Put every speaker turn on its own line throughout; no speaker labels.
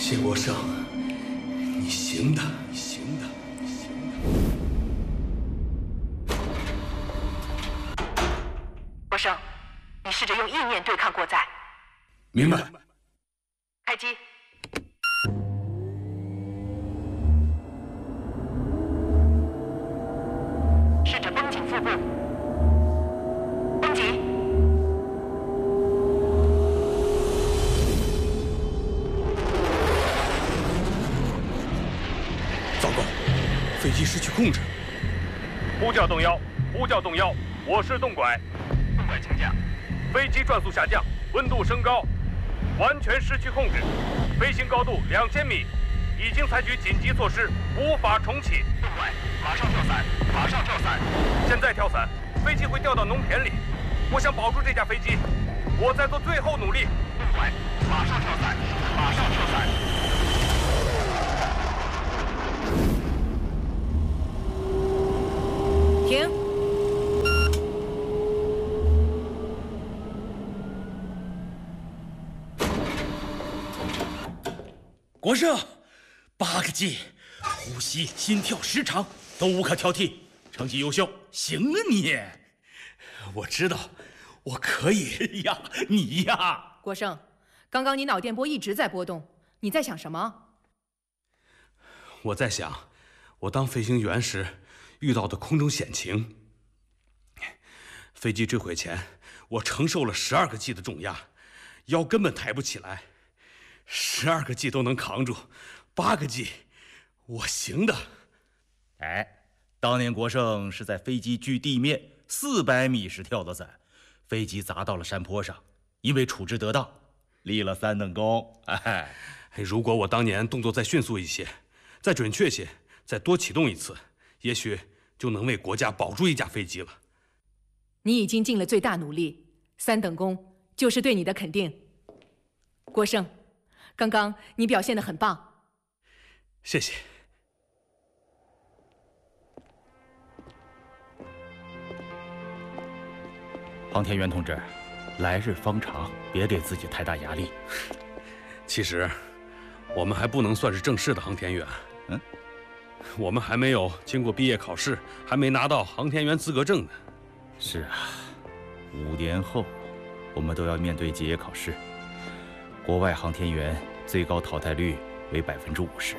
谢国胜，你行的，你行的，你行的。
国胜，你试着用意念对抗过载。
明白。
开机。试着绷紧腹部，绷紧。
糟糕，飞机失去控制。
呼叫动幺，呼叫动幺，我是动拐。
动拐请讲。
飞机转速下降，温度升高，完全失去控制，飞行高度2000米，已经采取紧急措施，无法重启。
动拐，马上跳伞，马上跳伞。
现在跳伞，飞机会掉到农田里。我想保住这架飞机，我在做最后努力。
动拐，马上跳伞，马上跳伞。
停。
国胜，8个 G， 呼吸、心跳、时长都无可挑剔，成绩优秀，行啊你！
我知道，我可以
呀，你呀！
国胜，刚刚你脑电波一直在波动，你在想什么？
我在想，我当飞行员时遇到的空中险情。飞机坠毁前，我承受了12个 G 的重压，腰根本抬不起来。12个 G 都能扛住，8个 G， 我行的。
哎，当年国胜是在飞机距地面400米时跳的伞，飞机砸到了山坡上，因为处置得当，立了3等功。哎，
如果我当年动作再迅速一些，再准确些，再多启动一次，也许就能为国家保住一架飞机了。
你已经尽了最大努力，3等功就是对你的肯定。国胜，刚刚你表现得很棒，
谢谢。
航天员同志，来日方长，别给自己太大压力。
其实，我们还不能算是正式的航天员。我们还没有经过毕业考试，还没拿到航天员资格证呢。
是啊，5年后，我们都要面对结业考试。国外航天员最高淘汰率为50%。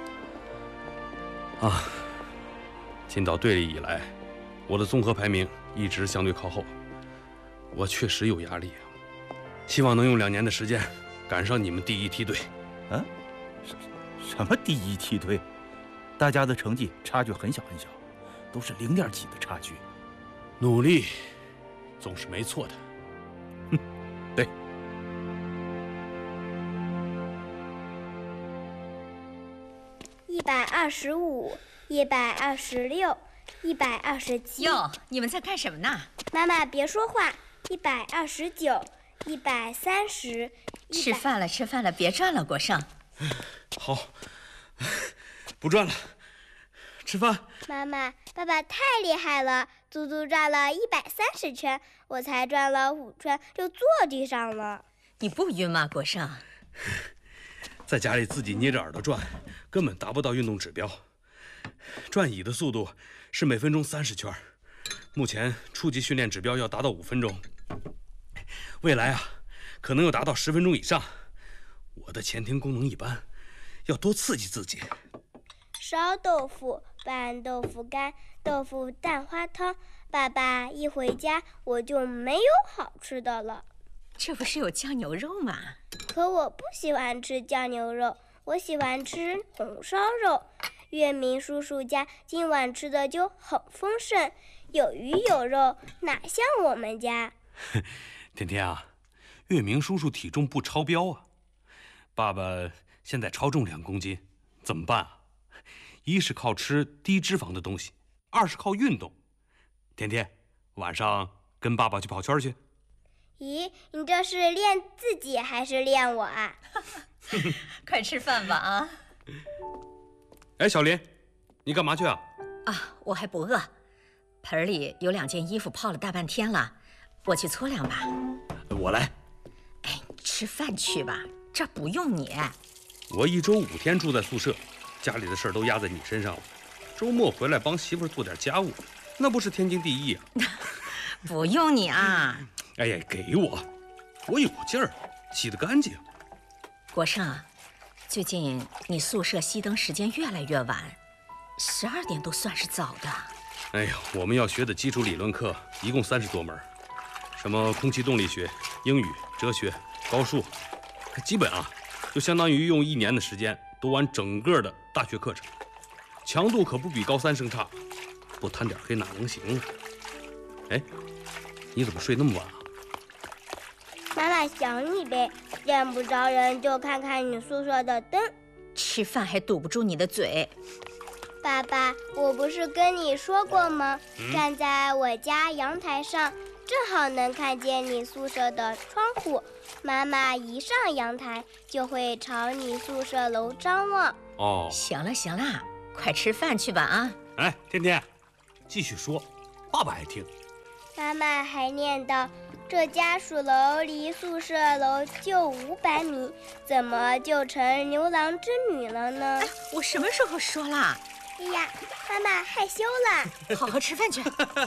进到队里以来，我的综合排名一直相对靠后，我确实有压力。希望能用2年的时间赶上你们第1梯队。
什么第1梯队？大家的成绩差距很小很小，都是0点几的差距。
努力总是没错的。
对。
125、126、127。
哟，你们在干什么呢？
妈妈别说话。129、130。
吃饭了，吃饭了，别转了，国胜。
好，不转了，吃饭。
妈妈，爸爸太厉害了，足足转了130圈，我才转了5圈就坐地上了。
你不晕吗，国胜？
在家里自己捏着耳朵转，根本达不到运动指标。转椅的速度是每分钟30圈，目前初级训练指标要达到5分钟，未来可能要达到10分钟以上。我的前庭功能一般，要多刺激自己。
烧豆腐、拌豆腐干、豆腐蛋花汤，爸爸一回家我就没有好吃的了。
这不是有酱牛肉吗？
可我不喜欢吃酱牛肉，我喜欢吃红烧肉。月明叔叔家今晚吃的就很丰盛，有鱼有肉，哪像我们家。
天天月明叔叔体重不超标爸爸现在超重2公斤，怎么办一是靠吃低脂肪的东西，2是靠运动。天天，晚上跟爸爸去跑圈去。
咦，你这是练自己还是练我
快吃饭吧
哎，小林，你干嘛去
我还不饿，盆里有2件衣服泡了大半天了，我去搓凉吧。
我来。
哎，吃饭去吧，这儿不用你。
我1周5天住在宿舍，家里的事儿都压在你身上了。周末回来帮媳妇儿做点家务，那不是天经地义啊？
不用你啊。
哎呀，给我有劲儿，洗得干净。
国胜，最近你宿舍熄灯时间越来越晚，12点都算是早的。
哎呀，我们要学的基础理论课一共30多门，什么空气动力学、英语、哲学、高数，基本啊，就相当于用1年的时间读完整个的大学课程，强度可不比高3生差，不贪点黑哪能行啊？哎，你怎么睡那么晚啊？
妈妈想你呗，见不着人就看看你宿舍的灯。
吃饭还堵不住你的嘴。
爸爸，我不是跟你说过吗？站在我家阳台上，正好能看见你宿舍的窗户。妈妈一上阳台，就会朝你宿舍楼张望。
哦，
行了行了，快吃饭去吧啊！
哎，天天，继续说，爸爸爱听。
妈妈还念叨，这家属楼离宿舍楼就500米，怎么就成牛郎织女了呢？
哎，我什么时候说了？
哎呀，妈妈害羞了。
好好吃饭去。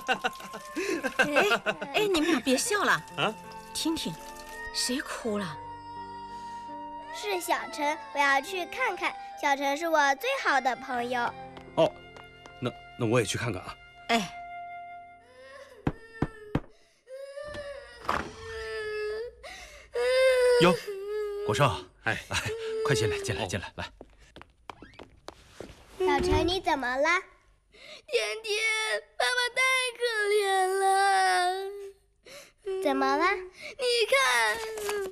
哎，你们俩别笑了
啊！
听听，谁哭了？
是小陈，我要去看看。小陈是我最好的朋友。
哦，那我也去看看啊。
哎。
哟，国胜，
哎，
快进来，进来，来。
小陈，你怎么了？
甜甜，爸爸太可怜了。
怎么了？
你看。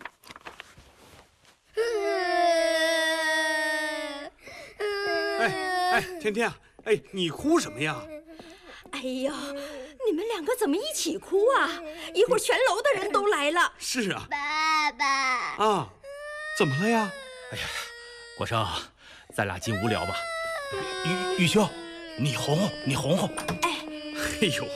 哎，天天啊，哎，你哭什么呀？
哎呦，你们2个怎么一起哭啊？一会儿全楼的人都来了。
是啊。
爸爸。
啊，怎么了呀？
哎呀，国胜，咱俩进屋聊吧。玉兄，你哄哄。
哎呦，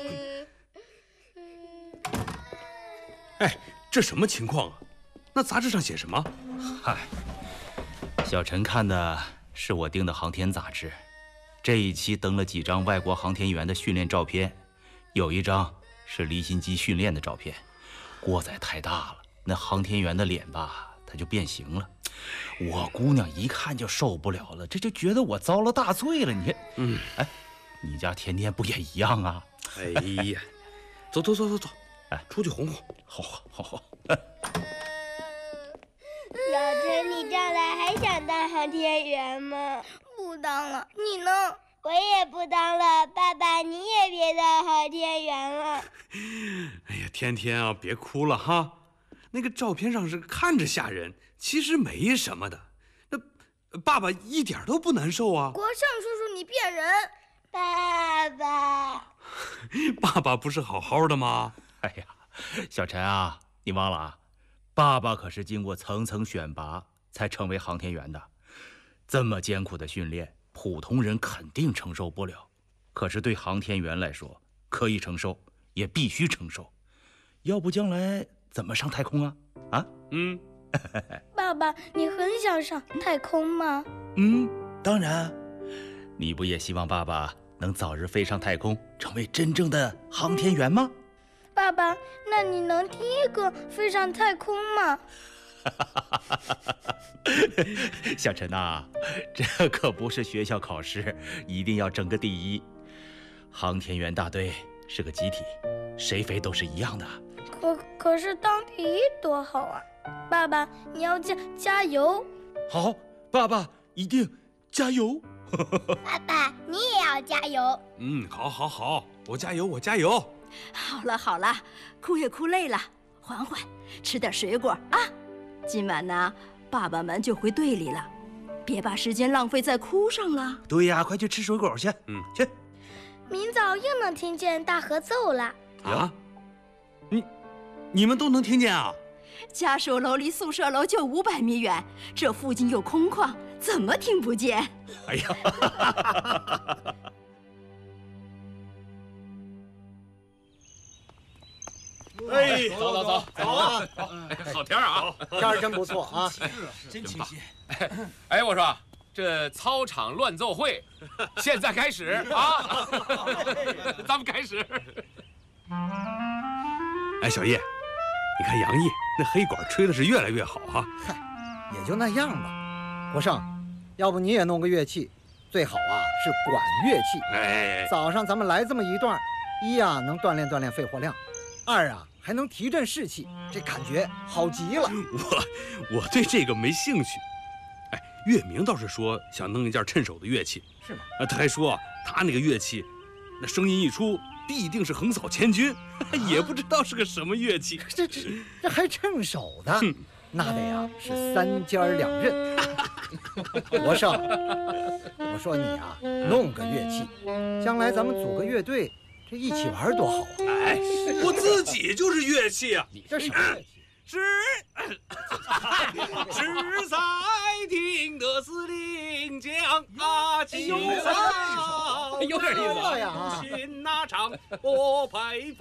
哎，这什么情况啊？那杂志上写什么？
嗨，小陈看的是我订的航天杂志，这一期登了几张外国航天员的训练照片，有一张是离心机训练的照片，过载太大了，那航天员的脸吧，它就变形了。我姑娘一看就受不了了，这就觉得我遭了大罪了。你，哎，你家甜甜不也一样啊？
哎呀，走，哎，出去哄哄。
好。
小陈，你将来还想当航天员吗？
不当了，你呢？
我也不当了。爸爸，你也别当航天员了。
哎呀，天天啊，别哭了哈。那个照片上是看着吓人，其实没什么的。那爸爸一点都不难受啊。
国胜叔叔，你骗人！
爸爸，
爸爸不是好好的吗？
哎呀，小陈啊，你忘了啊？爸爸可是经过层层选拔才成为航天员的，这么艰苦的训练，普通人肯定承受不了。可是对航天员来说，可以承受，也必须承受，要不将来怎么上太空啊？啊？
爸爸，你很想上太空吗？
当然。你不也希望爸爸能早日飞上太空，成为真正的航天员吗？
爸爸，那你能第一个飞上太空吗？
小陈呐，这可不是学校考试，一定要争个第一。航天员大队是个集体，谁飞都是一样的。
可是当第一多好啊！爸爸，你要加油！
好，爸爸一定加油。
爸爸，你也要加油。
好，我加油。
好了，哭也哭累了，缓缓，吃点水果啊。今晚呢，爸爸们就回队里了，别把时间浪费在哭上了。
对呀，快去吃水果去。去。
明早又能听见大合奏了。
啊？你们都能听见啊？
家属楼离宿舍楼就500米远，这附近有空旷，怎么听不见？
哎呀！
哎，
走啊！
好天啊，
天儿真不错啊，
真清新。
哎，我说这操场乱奏会，现在开始啊！咱们开始。
哎，小叶，你看杨毅那黑管吹的是越来越好啊。
嗨，也就那样吧。国胜，要不你也弄个乐器，最好啊是管乐器。
哎，
早上咱们来这么一段，一啊能锻炼锻炼肺活量，二啊还能提振士气，这感觉好极了。
我对这个没兴趣。哎，月明倒是说想弄一件趁手的乐器，
是吗？
他还说他那个乐器，那声音一出必定是横扫千军，也不知道是个什么乐器。
这还趁手的，那得呀是3尖2刃。国胜，我说你啊，弄个乐器，将来咱们组个乐队，这一起玩多好啊！
哎，我自己就是乐器啊！
你这什么乐器？
是在听得司令讲啊，有
点意思
呀！
琴那唱，我拍。